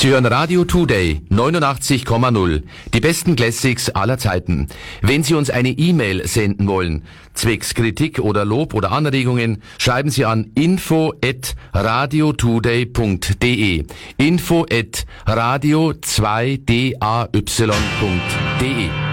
Sie hören Radio Today 89,0. Die besten Classics aller Zeiten. Wenn Sie uns eine E-Mail senden wollen, zwecks Kritik oder Lob oder Anregungen, schreiben Sie an info@radiotoday.de. info@radio2day.de.